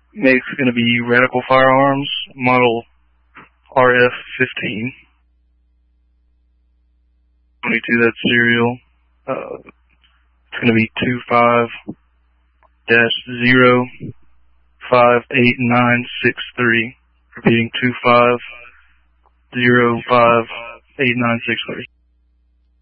Make's going to be Radical Firearms, model RF-15. 22, that's serial. It's going to be 25-058963. Repeating 25-058963.